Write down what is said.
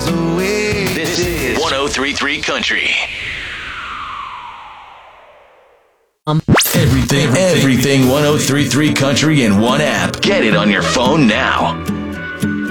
away. This is 1033 Country. Everything 1033 Country in one app. Get it on your phone now.